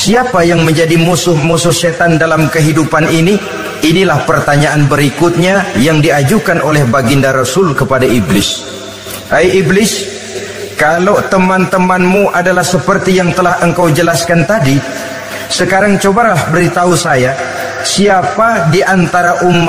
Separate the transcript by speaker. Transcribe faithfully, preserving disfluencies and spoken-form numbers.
Speaker 1: siapa yang menjadi musuh-musuh setan dalam kehidupan ini? Inilah pertanyaan berikutnya yang diajukan oleh baginda Rasul kepada iblis. Hai iblis, kalau teman-temanmu adalah seperti yang telah engkau jelaskan tadi, sekarang cobalah beritahu saya, siapa di antara umat